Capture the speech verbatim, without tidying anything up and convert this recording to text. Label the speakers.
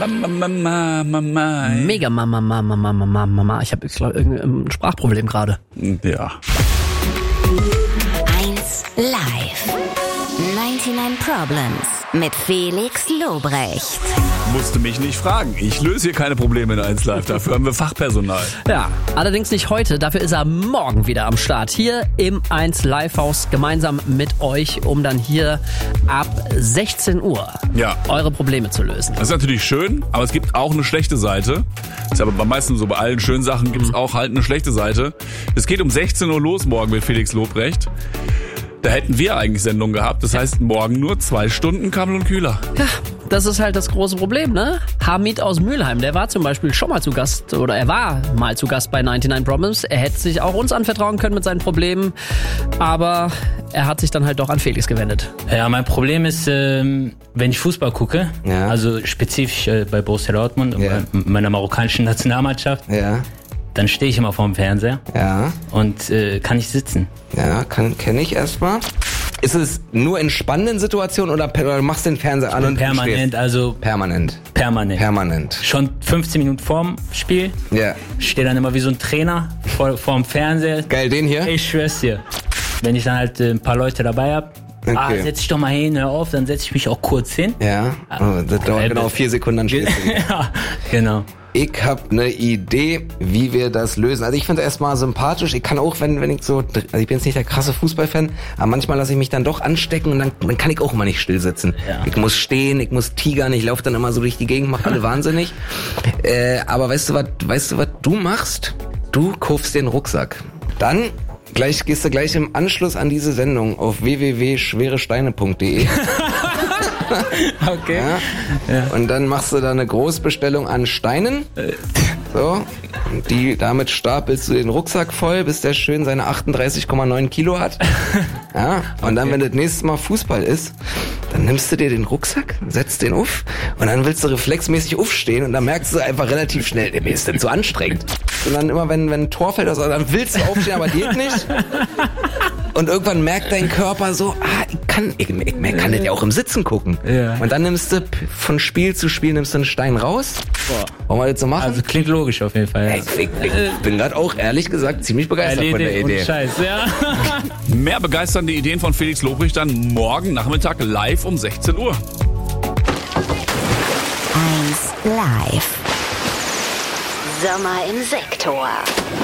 Speaker 1: Mama, Mama, Mama.
Speaker 2: Mega Mama, Mama, Mama, Mama, Mama. Ich habe jetzt glaub, irgendein Sprachproblem gerade.
Speaker 1: Ja.
Speaker 3: eins live. neunundneunzig Problems mit Felix Lobrecht.
Speaker 1: Musste mich nicht fragen. Ich löse hier keine Probleme in eins Live. Dafür haben wir Fachpersonal.
Speaker 2: Ja, allerdings nicht heute. Dafür ist er morgen wieder am Start. Hier im eins Live Haus gemeinsam mit euch, um dann hier ab sechzehn Uhr
Speaker 1: Ja.
Speaker 2: eure Probleme zu lösen.
Speaker 1: Das ist natürlich schön, aber es gibt auch eine schlechte Seite. Das ist aber bei meisten so, bei allen schönen Sachen gibt es auch halt eine schlechte Seite. Es geht um sechzehn Uhr los morgen mit Felix Lobrecht. Da hätten wir eigentlich Sendung gehabt. Das heißt, morgen nur zwei Stunden Kammel und Kühler.
Speaker 2: Ja, das ist halt das große Problem, ne? Hamid aus Mülheim, der war zum Beispiel schon mal zu Gast, oder er war mal zu Gast bei neunundneunzig Problems. Er hätte sich auch uns anvertrauen können mit seinen Problemen, aber er hat sich dann halt doch an Felix gewendet.
Speaker 4: Ja, mein Problem ist, ähm, wenn ich Fußball gucke,
Speaker 5: Ja.
Speaker 4: also spezifisch äh, bei Borussia Dortmund,
Speaker 5: Ja.
Speaker 4: bei meiner marokkanischen Nationalmannschaft,
Speaker 5: Ja,
Speaker 4: dann stehe ich immer vorm Fernseher
Speaker 5: ja,
Speaker 4: und äh, kann nicht sitzen.
Speaker 5: ja, kann kenne ich erstmal. Ist es nur in spannenden Situationen oder, per, oder machst du den Fernseher an und
Speaker 4: Permanent,
Speaker 5: stehst?
Speaker 4: also
Speaker 5: Permanent.
Speaker 4: permanent.
Speaker 5: Permanent.
Speaker 4: Schon fünfzehn Minuten vorm Spiel,
Speaker 5: Ja.
Speaker 4: stehe dann immer wie so ein Trainer vor, vorm Fernseher.
Speaker 5: Geil, den hier?
Speaker 4: Ich schwör's dir. Wenn ich dann halt äh, ein paar Leute dabei hab,
Speaker 5: Okay.
Speaker 4: ah, setz dich doch mal hin, hör auf, dann setz ich mich auch kurz hin.
Speaker 5: Ja. Oh, das dauert
Speaker 4: äh,
Speaker 5: genau vier Sekunden, dann stehst du.
Speaker 4: Ja, genau.
Speaker 5: Ich habe eine Idee, wie wir das lösen. Also ich finde es erstmal sympathisch. Ich kann auch, wenn wenn ich so, also ich bin jetzt nicht der krasse Fußballfan, aber manchmal lasse ich mich dann doch anstecken und dann, dann kann ich auch immer nicht still sitzen.
Speaker 4: Ja.
Speaker 5: Ich muss stehen, ich muss tigern, ich laufe dann immer so durch die Gegend, mache alle wahnsinnig. Äh, aber weißt du was, weißt du was du machst? Du kaufst den Rucksack. Dann gleich gehst du gleich im Anschluss an diese Sendung auf w w w punkt schweresteine punkt de.
Speaker 4: Okay.
Speaker 5: Ja.
Speaker 4: Ja.
Speaker 5: Und dann machst du da eine Großbestellung an Steinen. So. Und die, damit stapelst du den Rucksack voll, bis der schön seine achtunddreißig Komma neun Kilo hat. Ja. Und dann, wenn das nächste Mal Fußball ist, dann nimmst du dir den Rucksack, setzt den auf und dann willst du reflexmäßig aufstehen und dann merkst du einfach relativ schnell, mir ist das zu anstrengend. Und dann immer, wenn, wenn ein Tor fällt, also, dann willst du aufstehen, aber geht nicht. Und irgendwann merkt dein Körper so, ah, ich kann, ich, ich, ich kann das ja auch im Sitzen gucken.
Speaker 4: Ja.
Speaker 5: Und dann nimmst du von Spiel zu Spiel nimmst du einen Stein raus.
Speaker 4: Boah.
Speaker 5: Wollen wir das so machen?
Speaker 4: Also klingt logisch auf jeden Fall. Ja.
Speaker 5: ich, ich, ich bin gerade auch ehrlich gesagt ziemlich begeistert von der Idee.
Speaker 4: Und Scheiß, ja.
Speaker 1: Mehr begeisternde Ideen von Felix Lobrecht dann morgen Nachmittag live um sechzehn Uhr.
Speaker 3: eins live. Sommer im Sektor.